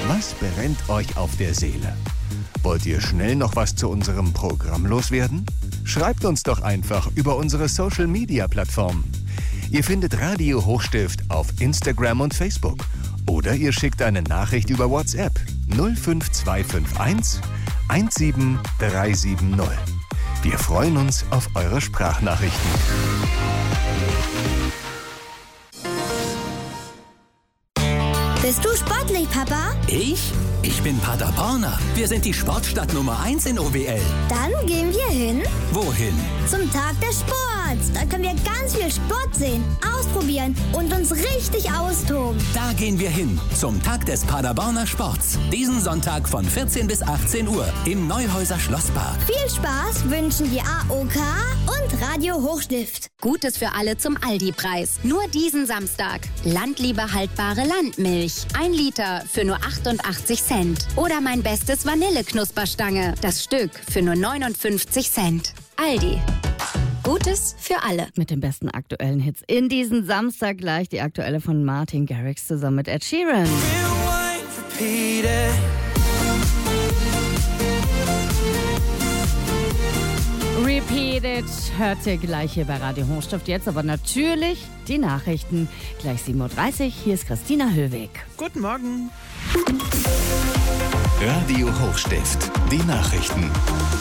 Was brennt euch auf der Seele? Wollt ihr schnell noch was zu unserem Programm loswerden? Schreibt uns doch einfach über unsere Social-Media-Plattformen. Ihr findet Radio Hochstift auf Instagram und Facebook. Oder ihr schickt eine Nachricht über WhatsApp 05251 17370. Wir freuen uns auf eure Sprachnachrichten. Bist du sportlich, Papa? Ich? Ich bin Paderborner. Wir sind die Sportstadt Nummer 1 in OWL. Dann gehen wir hin. Wohin? Zum Tag des Sports. Da können wir ganz viel Sport sehen, ausprobieren und uns richtig austoben. Da gehen wir hin. Zum Tag des Paderborner Sports. Diesen Sonntag von 14 bis 18 Uhr im Neuhäuser Schlosspark. Viel Spaß wünschen die AOK und Radio Hochstift. Gutes für alle zum Aldi-Preis. Nur diesen Samstag. Landliebe haltbare Landmilch. 1 Liter für nur 88 Cent. Oder mein bestes Vanilleknusperstange. Das Stück für nur 59 Cent. Aldi. Gutes für alle. Mit den besten aktuellen Hits in diesen Samstag gleich die aktuelle von Martin Garrix zusammen mit Ed Sheeran. Repeated hört ihr gleich hier bei Radio Hochstift. Jetzt aber natürlich die Nachrichten. Gleich 7.30 Uhr. Hier ist Christina Höhweg. Guten Morgen. Radio Hochstift, die Nachrichten.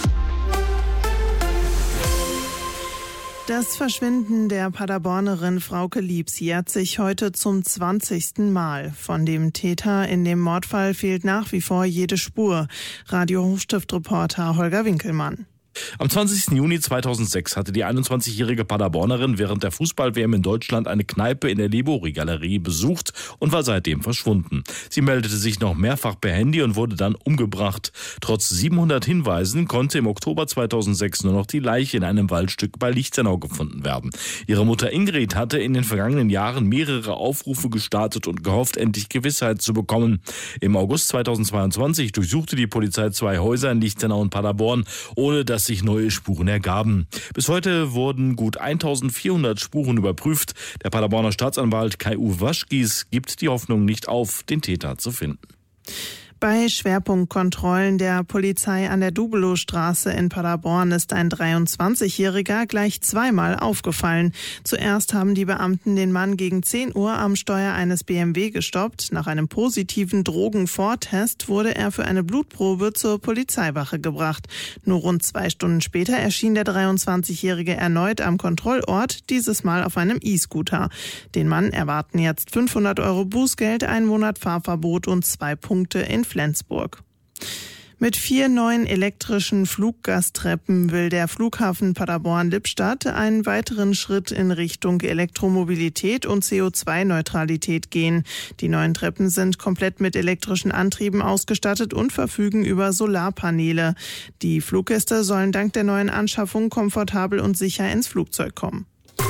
Das Verschwinden der Paderbornerin Frauke Liebs jährt sich heute zum 20. Mal. Von dem Täter in dem Mordfall fehlt nach wie vor jede Spur. Radio Hochstift-Reporter Holger Winkelmann. Am 20. Juni 2006 hatte die 21-jährige Paderbornerin während der Fußball-WM in Deutschland eine Kneipe in der Libori-Galerie besucht und war seitdem verschwunden. Sie meldete sich noch mehrfach per Handy und wurde dann umgebracht. Trotz 700 Hinweisen konnte im Oktober 2006 nur noch die Leiche in einem Waldstück bei Lichtenau gefunden werden. Ihre Mutter Ingrid hatte in den vergangenen Jahren mehrere Aufrufe gestartet und gehofft, endlich Gewissheit zu bekommen. Im August 2022 durchsuchte die Polizei 2 Häuser in Lichtenau und Paderborn, ohne dass sich neue Spuren ergaben. Bis heute wurden gut 1400 Spuren überprüft. Der Paderborner Staatsanwalt Kai-Uwe Waschgies gibt die Hoffnung nicht auf, den Täter zu finden. Bei Schwerpunktkontrollen der Polizei an der Dubelowstraße in Paderborn ist ein 23-Jähriger gleich zweimal aufgefallen. Zuerst haben die Beamten den Mann gegen 10 Uhr am Steuer eines BMW gestoppt. Nach einem positiven Drogenvortest wurde er für eine Blutprobe zur Polizeiwache gebracht. Nur rund 2 Stunden später erschien der 23-Jährige erneut am Kontrollort, dieses Mal auf einem E-Scooter. Den Mann erwarten jetzt 500 € Bußgeld, 1 Monat Fahrverbot und 2 Punkte in Flensburg. Mit 4 neuen elektrischen Fluggastreppen will der Flughafen Paderborn-Lippstadt einen weiteren Schritt in Richtung Elektromobilität und CO2-Neutralität gehen. Die neuen Treppen sind komplett mit elektrischen Antrieben ausgestattet und verfügen über Solarpaneele. Die Fluggäste sollen dank der neuen Anschaffung komfortabel und sicher ins Flugzeug kommen.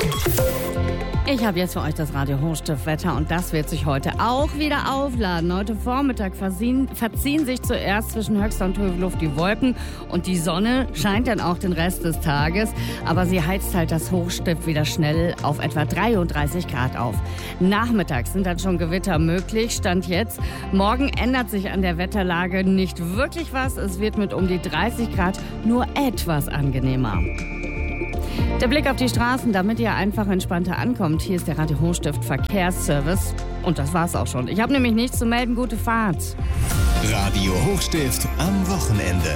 Ich habe jetzt für euch das Radio Hochstift-Wetter und das wird sich heute auch wieder aufladen. Heute Vormittag verziehen sich zuerst zwischen Höxter und Hövelhof die Wolken und die Sonne scheint dann auch den Rest des Tages. Aber sie heizt halt das Hochstift wieder schnell auf etwa 33 Grad auf. Nachmittags sind dann schon Gewitter möglich, Stand jetzt. Morgen ändert sich an der Wetterlage nicht wirklich was. Es wird mit um die 30 Grad nur etwas angenehmer. Der Blick auf die Straßen, damit ihr einfach entspannter ankommt. Hier ist der Radio Hochstift Verkehrsservice. Und das war's auch schon. Ich habe nämlich nichts zu melden. Gute Fahrt. Radio Hochstift am Wochenende.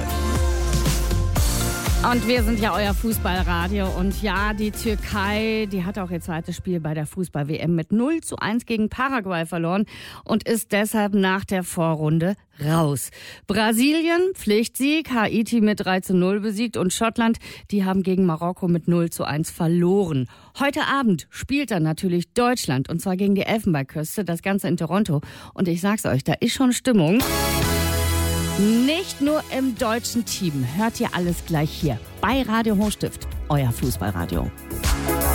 Und wir sind ja euer Fußballradio. Und ja, die Türkei, die hat auch ihr zweites Spiel bei der Fußball-WM mit 0:1 gegen Paraguay verloren und ist deshalb nach der Vorrunde raus. Brasilien, Pflichtsieg, Haiti mit 3:0 besiegt und Schottland, die haben gegen Marokko mit 0:1 verloren. Heute Abend spielt dann natürlich Deutschland und zwar gegen die Elfenbeinküste, das Ganze in Toronto. Und ich sag's euch, da ist schon Stimmung. Nicht nur im deutschen Team. Hört ihr alles gleich hier bei Radio Hochstift, euer Fußballradio.